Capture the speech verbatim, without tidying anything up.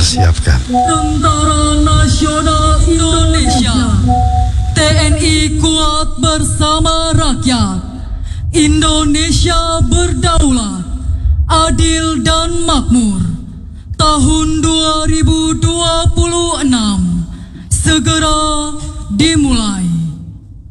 persiapkan. Tentara Nasional Indonesia, T N I kuat bersama rakyat. Indonesia berdaulat, adil dan makmur. Tahun dua ribu